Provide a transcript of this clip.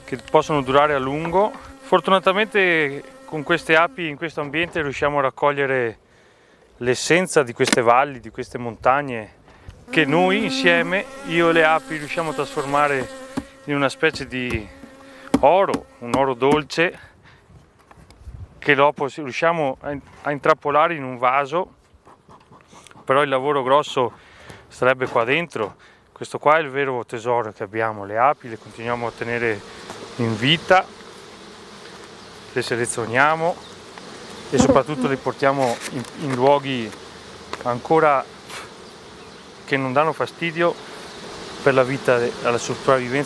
che possono durare a lungo. Fortunatamente con queste api in questo ambiente riusciamo a raccogliere l'essenza di queste valli, di queste montagne, che noi insieme, io e le api, riusciamo a trasformare in una specie di oro, un oro dolce, che dopo riusciamo a intrappolare in un vaso. Però il lavoro grosso sarebbe qua dentro. Questo qua è il vero tesoro che abbiamo, le api le continuiamo a tenere in vita, le selezioniamo e soprattutto le portiamo in luoghi ancora che non danno fastidio per la vita, alla sopravvivenza